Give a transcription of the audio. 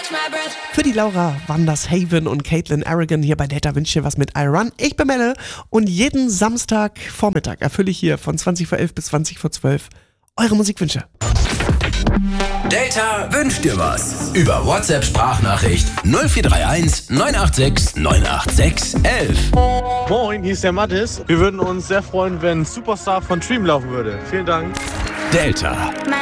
Für die Laura waren das Haven und Caitlin Aragon hier bei Delta wünscht dir was mit I Run. Ich bin Melle und jeden Samstagvormittag erfülle ich hier von 20 vor 11 bis 20 vor 12 eure Musikwünsche. Delta wünscht dir was. Über WhatsApp-Sprachnachricht 0431 986 986 11. Moin, hier ist der Mathis. Wir würden uns sehr freuen, wenn Superstar von Dream laufen würde. Vielen Dank. Delta.